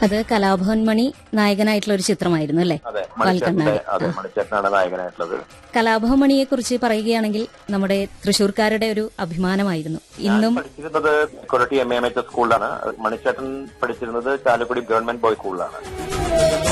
അത് കലാഭവൻ മണി നായകനായിട്ടുള്ള ഒരു ചിത്രമായിരുന്നു അല്ലേ? മണിച്ചേട്ടനാണ് നായകനായിട്ടുള്ളത്. കലാഭവൻ മണിയെ കുറിച്ച് പറയുകയാണെങ്കിൽ നമ്മുടെ തൃശ്ശൂർക്കാരുടെ ഒരു അഭിമാനമായിരുന്നു. ഇന്നും പഠിച്ചിരുന്നത് കൊരട്ടി MAMH സ്കൂളിലാണ്. മണിച്ചേട്ടൻ പഠിച്ചിരുന്നത് ചാലക്കുടി ഗവൺമെന്റ് ബോയ്സ് സ്കൂളിലാണ്.